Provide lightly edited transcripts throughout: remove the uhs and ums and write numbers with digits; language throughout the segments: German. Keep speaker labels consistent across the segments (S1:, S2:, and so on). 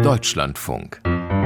S1: Deutschlandfunk.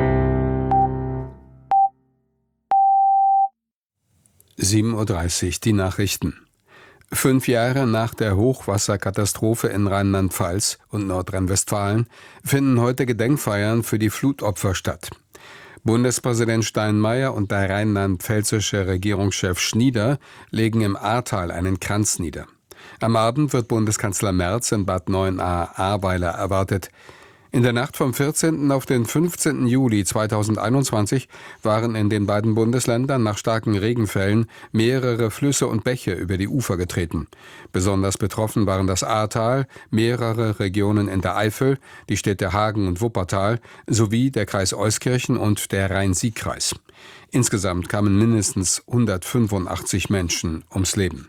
S2: 7:30 Uhr, die Nachrichten. 5 Jahre nach der Hochwasserkatastrophe in Rheinland-Pfalz und Nordrhein-Westfalen finden heute Gedenkfeiern für die Flutopfer statt. Bundespräsident Steinmeier und der rheinland-pfälzische Regierungschef Schnieder legen im Ahrtal einen Kranz nieder. Am Abend wird Bundeskanzler Merz in Bad Neuenahr-Ahrweiler erwartet. In der Nacht vom 14. auf den 15. Juli 2021 waren in den beiden Bundesländern nach starken Regenfällen mehrere Flüsse und Bäche über die Ufer getreten. Besonders betroffen waren das Ahrtal, mehrere Regionen in der Eifel, die Städte Hagen und Wuppertal sowie der Kreis Euskirchen und der Rhein-Sieg-Kreis. Insgesamt kamen mindestens 185 Menschen ums Leben.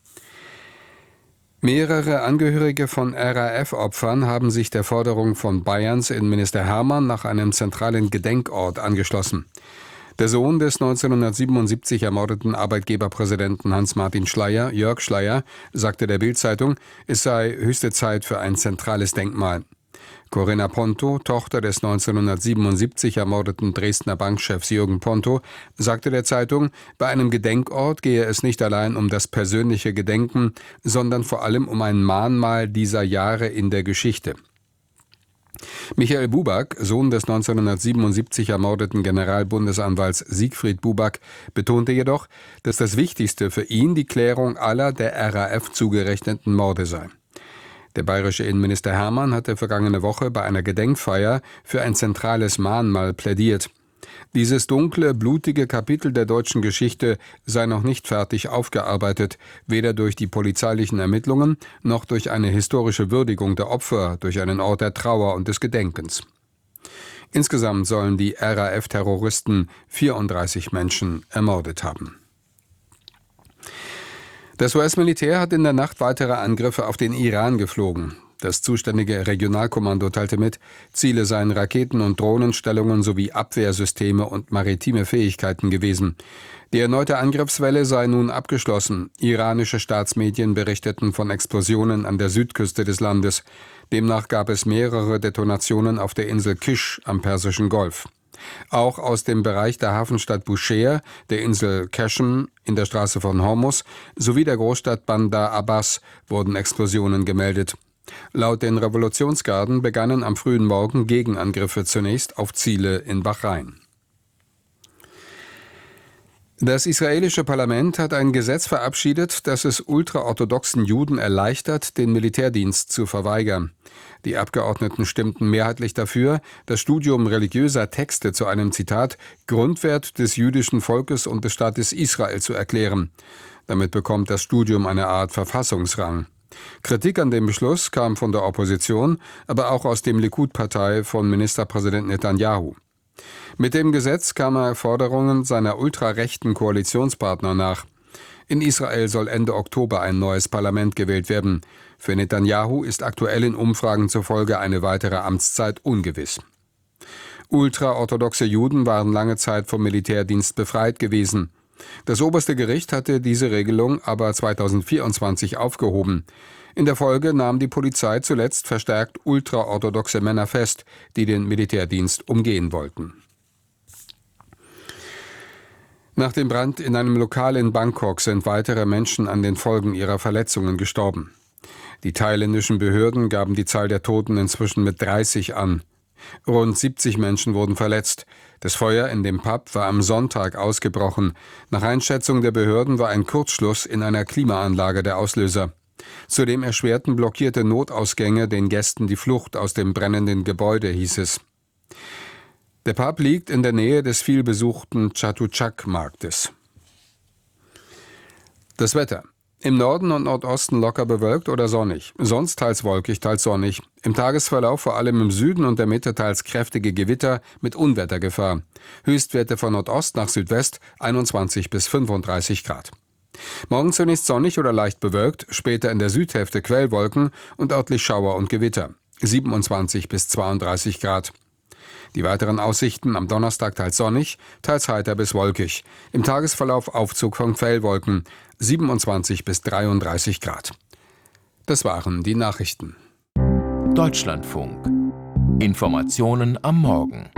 S2: Mehrere Angehörige von RAF-Opfern haben sich der Forderung von Bayerns Innenminister Hermann nach einem zentralen Gedenkort angeschlossen. Der Sohn des 1977 ermordeten Arbeitgeberpräsidenten Hans-Martin Schleyer, Jörg Schleyer, sagte der Bild-Zeitung, es sei höchste Zeit für ein zentrales Denkmal. Corinna Ponto, Tochter des 1977 ermordeten Dresdner Bankchefs Jürgen Ponto, sagte der Zeitung, bei einem Gedenkort gehe es nicht allein um das persönliche Gedenken, sondern vor allem um ein Mahnmal dieser Jahre in der Geschichte. Michael Buback, Sohn des 1977 ermordeten Generalbundesanwalts Siegfried Buback, betonte jedoch, dass das Wichtigste für ihn die Klärung aller der RAF zugerechneten Morde sei. Der bayerische Innenminister Hermann hatte vergangene Woche bei einer Gedenkfeier für ein zentrales Mahnmal plädiert. Dieses dunkle, blutige Kapitel der deutschen Geschichte sei noch nicht fertig aufgearbeitet, weder durch die polizeilichen Ermittlungen noch durch eine historische Würdigung der Opfer durch einen Ort der Trauer und des Gedenkens. Insgesamt sollen die RAF-Terroristen 34 Menschen ermordet haben. Das US-Militär hat in der Nacht weitere Angriffe auf den Iran geflogen. Das zuständige Regionalkommando teilte mit, Ziele seien Raketen- und Drohnenstellungen sowie Abwehrsysteme und maritime Fähigkeiten gewesen. Die erneute Angriffswelle sei nun abgeschlossen. Iranische Staatsmedien berichteten von Explosionen an der Südküste des Landes. Demnach gab es mehrere Detonationen auf der Insel Kish am Persischen Golf. Auch aus dem Bereich der Hafenstadt Bushehr, der Insel Qashm in der Straße von Hormuz sowie der Großstadt Bandar Abbas wurden Explosionen gemeldet. Laut den Revolutionsgarden begannen am frühen Morgen Gegenangriffe zunächst auf Ziele in Bahrain. Das israelische Parlament hat ein Gesetz verabschiedet, das es ultraorthodoxen Juden erleichtert, den Militärdienst zu verweigern. Die Abgeordneten stimmten mehrheitlich dafür, das Studium religiöser Texte zu einem, Zitat, Grundwert des jüdischen Volkes und des Staates Israel zu erklären. Damit bekommt das Studium eine Art Verfassungsrang. Kritik an dem Beschluss kam von der Opposition, aber auch aus dem Likud-Partei von Ministerpräsident Netanyahu. Mit dem Gesetz kam er Forderungen seiner ultrarechten Koalitionspartner nach. In Israel soll Ende Oktober ein neues Parlament gewählt werden. Für Netanyahu ist aktuellen Umfragen zufolge eine weitere Amtszeit ungewiss. Ultraorthodoxe Juden waren lange Zeit vom Militärdienst befreit gewesen. Das oberste Gericht hatte diese Regelung aber 2024 aufgehoben. In der Folge nahm die Polizei zuletzt verstärkt ultraorthodoxe Männer fest, die den Militärdienst umgehen wollten. Nach dem Brand in einem Lokal in Bangkok sind weitere Menschen an den Folgen ihrer Verletzungen gestorben. Die thailändischen Behörden gaben die Zahl der Toten inzwischen mit 30 an. Rund 70 Menschen wurden verletzt. Das Feuer in dem Pub war am Sonntag ausgebrochen. Nach Einschätzung der Behörden war ein Kurzschluss in einer Klimaanlage der Auslöser. Zudem erschwerten blockierte Notausgänge den Gästen die Flucht aus dem brennenden Gebäude, hieß es. Der Pub liegt in der Nähe des vielbesuchten Chatuchak-Marktes. Das Wetter. Im Norden und Nordosten locker bewölkt oder sonnig, sonst teils wolkig, teils sonnig. Im Tagesverlauf vor allem im Süden und der Mitte teils kräftige Gewitter mit Unwettergefahr. Höchstwerte von Nordost nach Südwest 21 bis 35 Grad. Morgen zunächst sonnig oder leicht bewölkt, später in der Südhälfte Quellwolken und örtlich Schauer und Gewitter. 27 bis 32 Grad. Die weiteren Aussichten am Donnerstag teils sonnig, teils heiter bis wolkig. Im Tagesverlauf Aufzug von Quellwolken, 27 bis 33 Grad. Das waren die Nachrichten.
S1: Deutschlandfunk. Informationen am Morgen.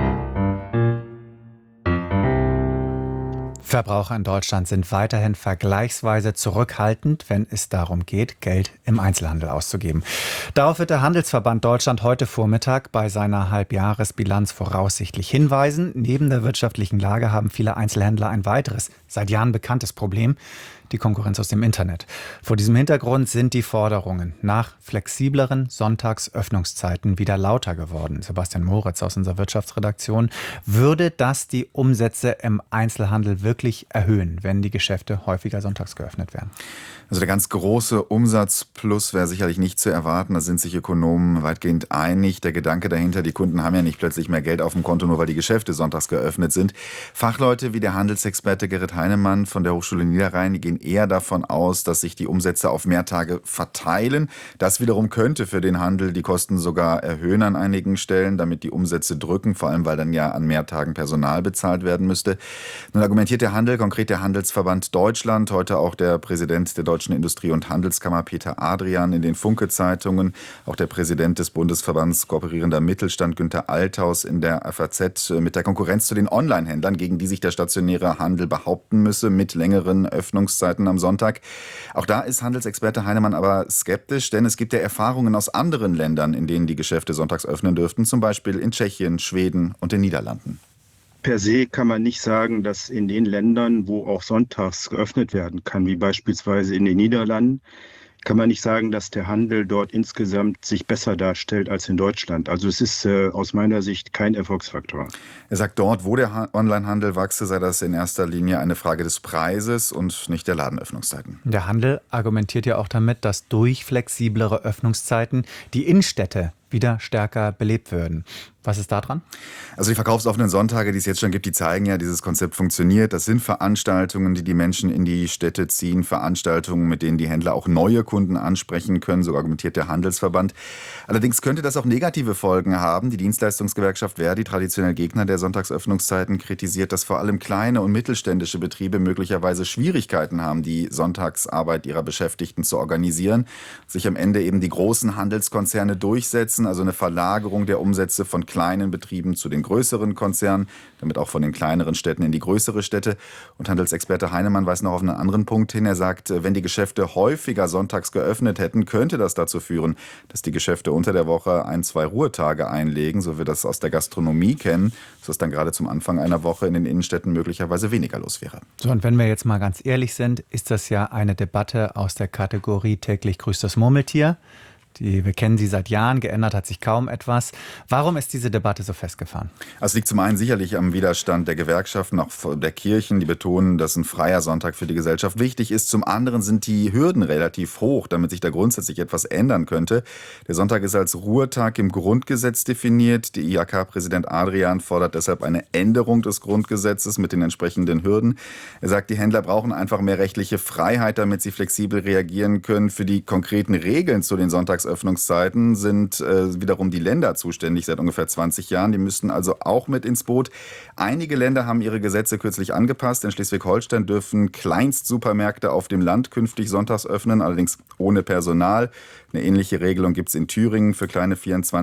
S3: Verbraucher in Deutschland sind weiterhin vergleichsweise zurückhaltend, wenn es darum geht, Geld im Einzelhandel auszugeben. Darauf wird der Handelsverband Deutschland heute Vormittag bei seiner Halbjahresbilanz voraussichtlich hinweisen. Neben der wirtschaftlichen Lage haben viele Einzelhändler ein weiteres, seit Jahren bekanntes Problem: die Konkurrenz aus dem Internet. Vor diesem Hintergrund sind die Forderungen nach flexibleren Sonntagsöffnungszeiten wieder lauter geworden. Sebastian Moritz aus unserer Wirtschaftsredaktion: Würde das die Umsätze im Einzelhandel wirklich erhöhen, wenn die Geschäfte häufiger sonntags geöffnet werden?
S4: Also der ganz große Umsatzplus wäre sicherlich nicht zu erwarten. Da sind sich Ökonomen weitgehend einig. Der Gedanke dahinter: die Kunden haben ja nicht plötzlich mehr Geld auf dem Konto, nur weil die Geschäfte sonntags geöffnet sind. Fachleute wie der Handelsexperte Gerrit Heinemann von der Hochschule Niederrhein, die gehen eher davon aus, dass sich die Umsätze auf mehr Tage verteilen. Das wiederum könnte für den Handel die Kosten sogar erhöhen an einigen Stellen, damit die Umsätze drücken, vor allem weil dann ja an mehr Tagen Personal bezahlt werden müsste. Nun argumentiert der Handel, konkret der Handelsverband Deutschland, heute auch der Präsident der Deutschen Industrie- und Handelskammer Peter Adrian in den Funke-Zeitungen, auch der Präsident des Bundesverbands Kooperierender Mittelstand Günther Althaus in der FAZ, mit der Konkurrenz zu den Online-Händlern, gegen die sich der stationäre Handel behaupten müsse, mit längeren Öffnungszeiten am Sonntag. Auch da ist Handelsexperte Heinemann aber skeptisch, denn es gibt ja Erfahrungen aus anderen Ländern, in denen die Geschäfte sonntags öffnen dürften, zum Beispiel in Tschechien, Schweden und den Niederlanden.
S5: Per se kann man nicht sagen, dass in den Ländern, wo auch sonntags geöffnet werden kann, wie beispielsweise in den Niederlanden, kann man nicht sagen, dass der Handel dort insgesamt sich besser darstellt als in Deutschland. Also es ist aus meiner Sicht kein Erfolgsfaktor.
S4: Er sagt, dort, wo der Onlinehandel wachse, sei das in erster Linie eine Frage des Preises und nicht der Ladenöffnungszeiten.
S3: Der Handel argumentiert ja auch damit, dass durch flexiblere Öffnungszeiten die Innenstädte wieder stärker belebt würden. Was ist da dran?
S4: Also die verkaufsoffenen Sonntage, die es jetzt schon gibt, die zeigen ja, dieses Konzept funktioniert. Das sind Veranstaltungen, die die Menschen in die Städte ziehen. Veranstaltungen, mit denen die Händler auch neue Kunden ansprechen können, so argumentiert der Handelsverband. Allerdings könnte das auch negative Folgen haben. Die Dienstleistungsgewerkschaft Verdi, traditionell Gegner der Sonntagsöffnungszeiten, kritisiert, dass vor allem kleine und mittelständische Betriebe möglicherweise Schwierigkeiten haben, die Sonntagsarbeit ihrer Beschäftigten zu organisieren. Sich am Ende eben die großen Handelskonzerne durchsetzen, also eine Verlagerung der Umsätze von kleinen Betrieben zu den größeren Konzernen, damit auch von den kleineren Städten in die größere Städte. Und Handelsexperte Heinemann weist noch auf einen anderen Punkt hin. Er sagt, wenn die Geschäfte häufiger sonntags geöffnet hätten, könnte das dazu führen, dass die Geschäfte unter der Woche 1-2 Ruhetage einlegen, so wie wir das aus der Gastronomie kennen, sodass dann gerade zum Anfang einer Woche in den Innenstädten möglicherweise weniger los wäre.
S3: So, und wenn wir jetzt mal ganz ehrlich sind, ist das ja eine Debatte aus der Kategorie täglich grüßt das Murmeltier. Wir kennen sie seit Jahren, geändert hat sich kaum etwas. Warum ist diese Debatte so festgefahren?
S4: Es liegt zum einen sicherlich am Widerstand der Gewerkschaften, auch der Kirchen, die betonen, dass ein freier Sonntag für die Gesellschaft wichtig ist. Zum anderen sind die Hürden relativ hoch, damit sich da grundsätzlich etwas ändern könnte. Der Sonntag ist als Ruhetag im Grundgesetz definiert. Der IHK-Präsident Adrian fordert deshalb eine Änderung des Grundgesetzes mit den entsprechenden Hürden. Er sagt, die Händler brauchen einfach mehr rechtliche Freiheit, damit sie flexibel reagieren können. Für die konkreten Regeln zu den Öffnungszeiten sind wiederum die Länder zuständig seit ungefähr 20 Jahren. Die müssten also auch mit ins Boot. Einige Länder haben ihre Gesetze kürzlich angepasst. In Schleswig-Holstein dürfen Kleinstsupermärkte auf dem Land künftig sonntags öffnen, allerdings ohne Personal. Eine ähnliche Regelung gibt es in Thüringen für kleine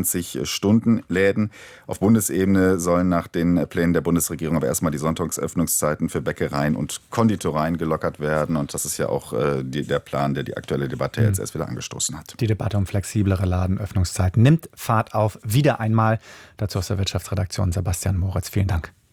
S4: 24-Stunden-Läden. Auf Bundesebene sollen nach den Plänen der Bundesregierung aber erstmal die Sonntagsöffnungszeiten für Bäckereien und Konditoreien gelockert werden. Und das ist ja auch der Plan, der die aktuelle Debatte jetzt erst wieder angestoßen hat.
S3: Die Debatte um flexiblere Ladenöffnungszeiten nimmt Fahrt auf. Wieder einmal. Dazu aus der Wirtschaftsredaktion Sebastian Moritz. Vielen Dank.